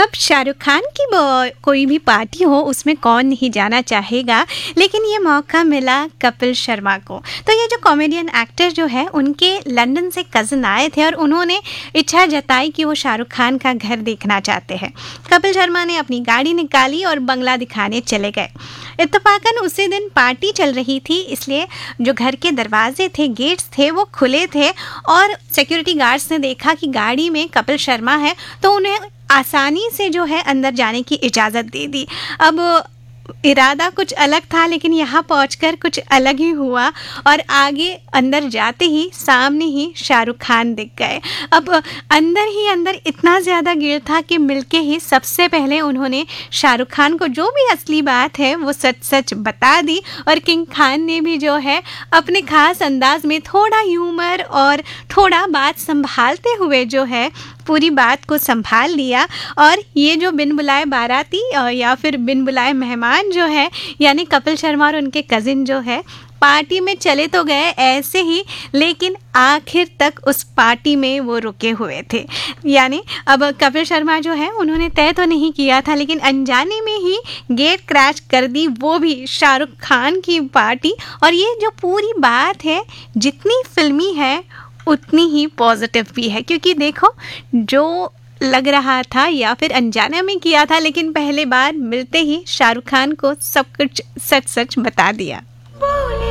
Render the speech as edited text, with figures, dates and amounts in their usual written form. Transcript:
अब शाहरुख खान की कोई भी पार्टी हो उसमें कौन नहीं जाना चाहेगा, लेकिन ये मौका मिला कपिल शर्मा को। तो ये जो कॉमेडियन एक्टर जो है उनके लंदन से कज़न आए थे और उन्होंने इच्छा जताई कि वो शाहरुख खान का घर देखना चाहते हैं। कपिल शर्मा ने अपनी गाड़ी निकाली और बंगला दिखाने चले गए। इत्तेफाकन उसी दिन पार्टी चल रही थी, इसलिए जो घर के दरवाजे थे, गेट्स थे, वो खुले थे और सिक्योरिटी गार्ड्स ने देखा कि गाड़ी में कपिल शर्मा है तो उन्हें आसानी से जो है अंदर जाने की इजाज़त दे दी। अब इरादा कुछ अलग था, लेकिन यहाँ पहुंचकर कुछ अलग ही हुआ और आगे अंदर जाते ही सामने ही शाहरुख खान दिख गए। अब अंदर ही अंदर इतना ज़्यादा गिर था कि मिलके ही सबसे पहले उन्होंने शाहरुख खान को जो भी असली बात है वो सच सच बता दी और किंग खान ने भी जो है अपने ख़ास अंदाज में थोड़ा ह्यूमर और थोड़ा बात संभालते हुए जो है पूरी बात को संभाल लिया। और ये जो बिन बुलाए बाराती या फिर बिन बुलाए मेहमान जो है यानी कपिल शर्मा और उनके कज़िन जो है पार्टी में चले तो गए ऐसे ही, लेकिन आखिर तक उस पार्टी में वो रुके हुए थे। यानी अब कपिल शर्मा जो है उन्होंने तय तो नहीं किया था, लेकिन अनजाने में ही गेट क्रैश कर दी, वो भी शाहरुख खान की पार्टी। और ये जो पूरी बात है जितनी फिल्मी है उतनी ही पॉजिटिव भी है, क्योंकि देखो जो लग रहा था या फिर अनजाने में किया था, लेकिन पहले बार मिलते ही शाहरुख खान को सब कुछ सच सच बता दिया।